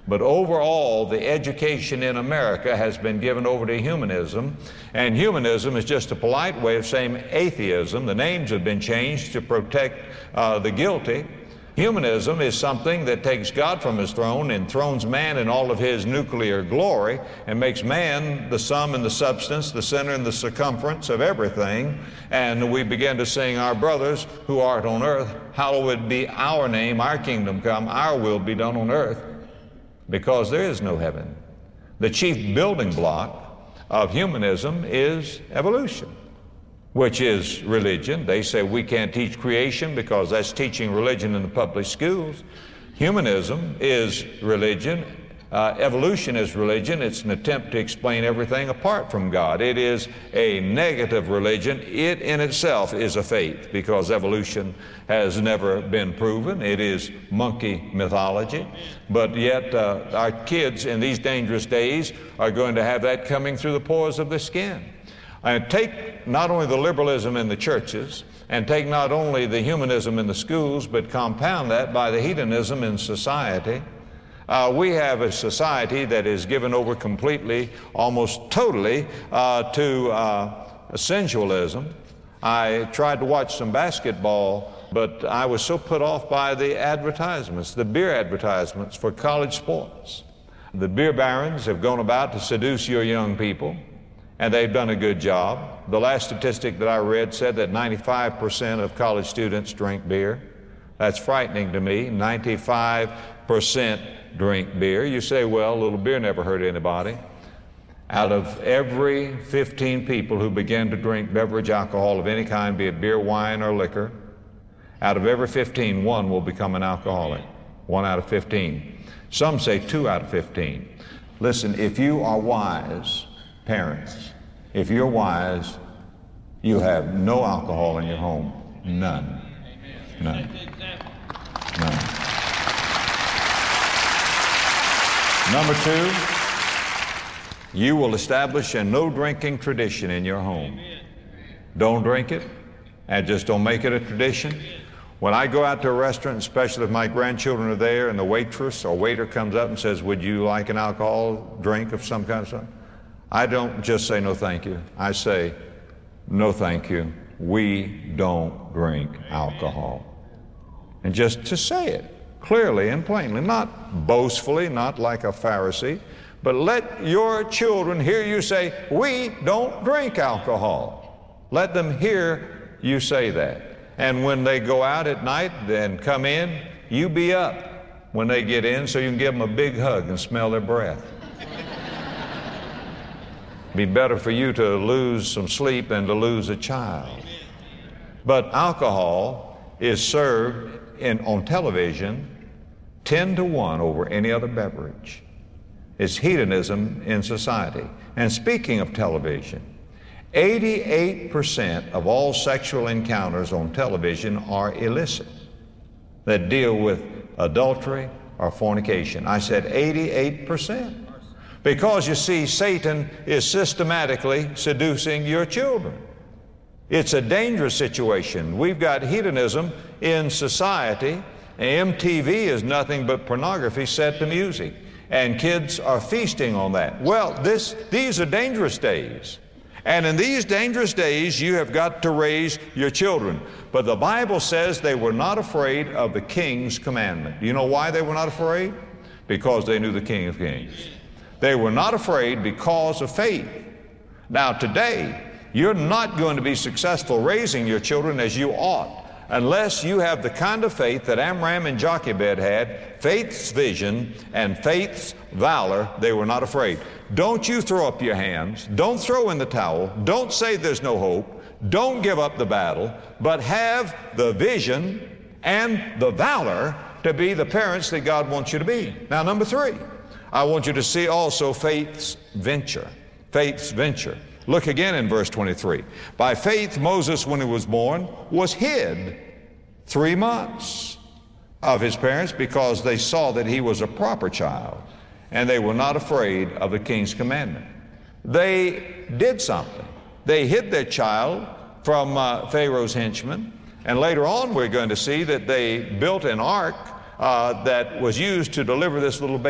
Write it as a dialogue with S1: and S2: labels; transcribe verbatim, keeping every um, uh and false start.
S1: But overall, the education in America has been given over to humanism, and humanism is just a polite way of saying atheism. The names have been changed to protect uh, the guilty. Humanism is something that takes God from his throne, enthrones man in all of his nuclear glory, and makes man the sum and the substance, the center and the circumference of everything. And we begin to sing, "Our brothers who art on earth, hallowed be our name, our kingdom come, our will be done on earth," because there is no heaven. The chief building block of humanism is evolution, which is religion. They say we can't teach creation because that's teaching religion in the public schools. Humanism is religion. Uh, evolution is religion. It's an attempt to explain everything apart from God. It is a negative religion. It in itself is a faith because evolution has never been proven. It is monkey mythology. But yet uh, our kids in these dangerous days are going to have that coming through the pores of their skin. And take not only the liberalism in the churches, and take not only the humanism in the schools, but compound that by the hedonism in society. Uh, we have a society that is given over completely, almost totally, uh, to uh, sensualism. I tried to watch some basketball, but I was so put off by the advertisements, the beer advertisements for college sports. The beer barons have gone about to seduce your young people, and they've done a good job. The last statistic that I read said that ninety-five percent of college students drink beer. That's frightening to me. ninety-five percent drink beer. You say, well, a little beer never hurt anybody. Out of every fifteen people who begin to drink beverage alcohol of any kind, be it beer, wine, or liquor, out of every fifteen, one will become an alcoholic. One out of fifteen. Some say two out of fifteen. Listen, if you are wise, parents, if you're wise, you have no alcohol in your home. None. None. None. Number two, you will establish a no-drinking tradition in your home. Don't drink it, and just don't make it a tradition. When I go out to a restaurant, especially if my grandchildren are there, and the waitress or waiter comes up and says, "Would you like an alcohol drink of some kind of something?" I don't just say no thank you. I say, "No thank you. We don't drink alcohol." And just to say it clearly and plainly, not boastfully, not like a Pharisee, but let your children hear you say, "We don't drink alcohol." Let them hear you say that. And when they go out at night and come in, you be up when they get in so you can give them a big hug and smell their breath. Be better for you to lose some sleep than to lose a child. But alcohol is served in, on television ten to one over any other beverage. It's hedonism in society. And speaking of television, eighty-eight percent of all sexual encounters on television are illicit, that deal with adultery or fornication. I said eighty-eight percent. Because you see, Satan is systematically seducing your children. It's a dangerous situation. We've got hedonism in society. M T V is nothing but pornography set to music, and kids are feasting on that. Well, this, these are dangerous days. And in these dangerous days, you have got to raise your children. But the Bible says they were not afraid of the king's commandment. Do you know why they were not afraid? Because they knew the King of Kings. They were not afraid because of faith. Now today, you're not going to be successful raising your children as you ought unless you have the kind of faith that Amram and Jochebed had, faith's vision and faith's valor. They were not afraid. Don't you throw up your hands. Don't throw in the towel. Don't say there's no hope. Don't give up the battle, but have the vision and the valor to be the parents that God wants you to be. Now, number three, I want you to see also faith's venture. Faith's venture. Look again in verse twenty-three. By faith, Moses, when he was born, was hid three months of his parents because they saw that he was a proper child, and they were not afraid of the king's commandment. They did something. They hid their child from uh, Pharaoh's henchmen, and later on we're going to see that they built an ark uh, that was used to deliver this little baby.